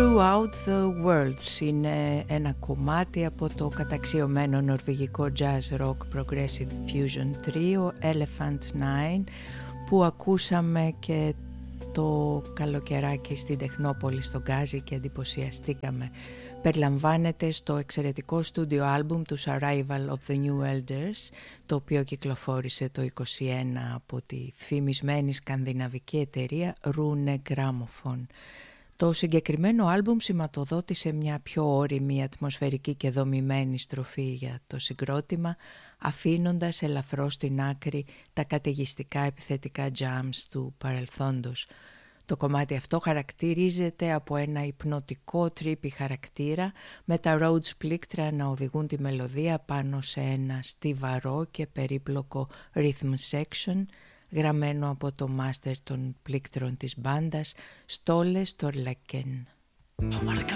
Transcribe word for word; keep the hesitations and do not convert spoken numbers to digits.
Throughout the Worlds είναι ένα κομμάτι από το καταξιωμένο νορβηγικό jazz rock progressive fusion τρίο Elephant Nine που ακούσαμε και το καλοκαιράκι στην Τεχνόπολη στον Γκάζι και εντυπωσιαστήκαμε. Περιλαμβάνεται στο εξαιρετικό στούντιο άλμπουμ τους Arrival of the New Elders, το οποίο κυκλοφόρησε το είκοσι ένα από τη φημισμένη σκανδιναβική εταιρεία Rune Gramophone. Το συγκεκριμένο άλμπουμ σηματοδότησε μια πιο όριμη, ατμοσφαιρική και δομημένη στροφή για το συγκρότημα, αφήνοντας ελαφρώς στην άκρη τα καταιγιστικά επιθετικά jams του παρελθόντος. Το κομμάτι αυτό χαρακτηρίζεται από ένα υπνοτικό τρίπι χαρακτήρα, με τα Rhodes πλήκτρα να οδηγούν τη μελωδία πάνω σε ένα στιβαρό και περίπλοκο rhythm section, γραμμένο από το μάστερ των πλήκτρων της μπάντας Στόλε Στορλέκεν. Marca